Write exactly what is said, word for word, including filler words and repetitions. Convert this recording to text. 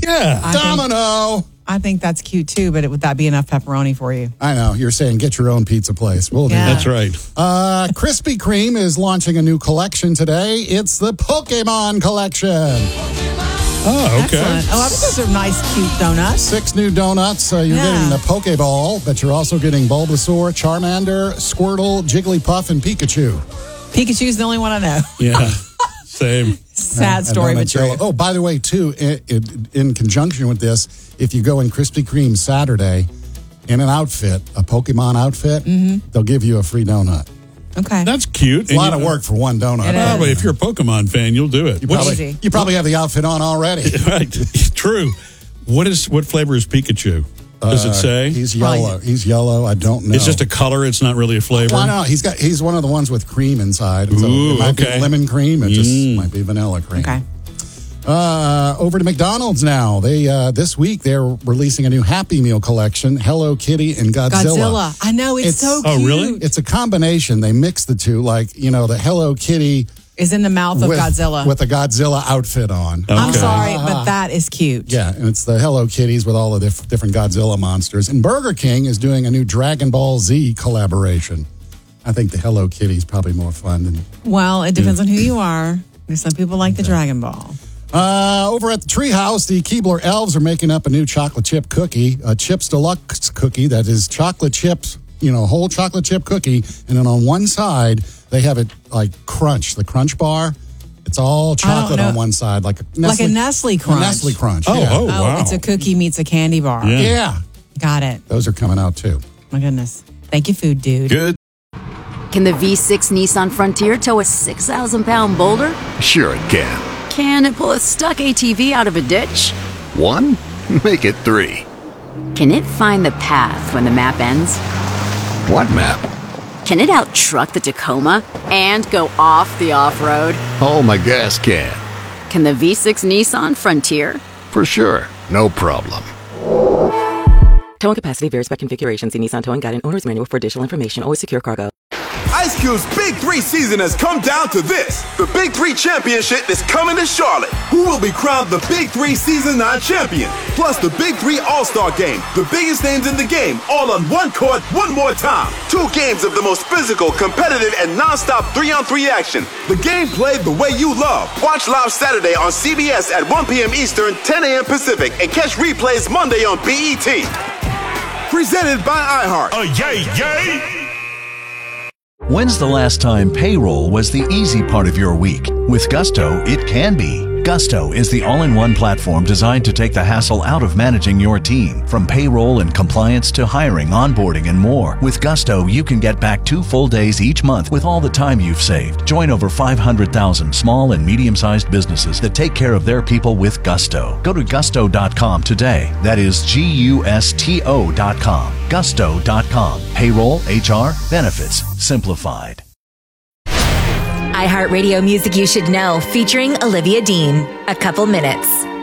Yeah. I Domino. Think, I think that's cute too, but it, would that be enough pepperoni for you? I know. You're saying get your own pizza place. We'll do Yeah. that. That's right. Uh, Krispy Kreme is launching a new collection today. It's the Pokemon Collection. Oh, okay. Excellent. Oh, I think those are nice, cute donuts. Six new donuts. Uh, you're Yeah. getting the Pokeball, but you're also getting Bulbasaur, Charmander, Squirtle, Jigglypuff, and Pikachu. Pikachu's the only one I know. Yeah. Same. Sad And story, but donuts true. yellow. Oh, by the way, too, in, in, in conjunction with this, if you go in Krispy Kreme Saturday in an outfit, a Pokemon outfit, Mm-hmm. they'll give you a free donut. Okay. That's cute. It's a lot of work for one donut. It is. Probably if you're a Pokemon fan, you'll do it. You What's- probably, Easy. you probably have the outfit on already. right. True. What is what flavor is Pikachu? Does it say? He's Probably- yellow. He's yellow. I don't know. It's just a color. It's not really a flavor. Why not? He's got. He's one of the ones with cream inside. So Ooh, it might okay. be lemon cream. It just Mm. might be vanilla cream. Okay. Uh, over to McDonald's now. They uh, this week they're releasing a new Happy Meal collection. Hello Kitty and Godzilla. Godzilla. I know, it's, It's- so Oh, cute. really? It's a combination. They mix the two, like you know, the Hello Kitty Is in the mouth of with, Godzilla. with a Godzilla outfit on. I'm Okay. sorry, but that is cute. Yeah, and it's the Hello Kitties with all the diff- different Godzilla monsters. And Burger King is doing a new Dragon Ball Z collaboration. I think the Hello Kitty is probably more fun than. Well, it depends on who you are. Some people like the Dragon Ball. Uh, over at the Treehouse, the Keebler Elves are making up a new chocolate chip cookie, a Chips Deluxe cookie that is chocolate chips, you know, whole chocolate chip cookie. And then on one side, they have it like Crunch, the Crunch bar. It's all chocolate know. on one side, like a Like a Nestle Crunch. A Nestle Crunch. Oh, yeah. oh, Oh, wow. it's a cookie meets a candy bar. Yeah. Yeah, Got it. those are coming out too. My goodness. Thank you, food dude. Good. Can the V six Nissan Frontier tow a six thousand pound boulder? Sure it can. Can it pull a stuck A T V out of a ditch? One? Make it three. Can it find the path when the map ends? What map? Can it out-truck the Tacoma and go off the off-road? Oh, my gas can. Can the V six Nissan Frontier? For sure. No problem. Towing capacity varies by configuration. See Nissan Towing Guide and Owner's Manual for additional information. Always secure cargo. Ice Cube's Big Three season has come down to this. The Big Three Championship is coming to Charlotte. Who will be crowned the Big Three Season nine champion? Plus the Big Three All-Star Game. The biggest names in the game, all on one court, one more time. Two games of the most physical, competitive, and non-stop three-on-three action. The game played the way you love. Watch live Saturday on C B S at one p.m. Eastern, ten a.m. Pacific, and catch replays Monday on B E T. Presented by iHeart. Oh, yay, yay! When's the last time payroll was the easy part of your week? With Gusto, it can be. Gusto is the all-in-one platform designed to take the hassle out of managing your team. From payroll and compliance to hiring, onboarding, and more. With Gusto, you can get back two full days each month with all the time you've saved. Join over five hundred thousand small and medium-sized businesses that take care of their people with Gusto. Go to gusto dot com today. That is G U S T O dot com. gusto dot com. Payroll, H R, benefits, simplified. iHeartRadio Music You Should Know, featuring Olivia Dean. A Couple Minutes.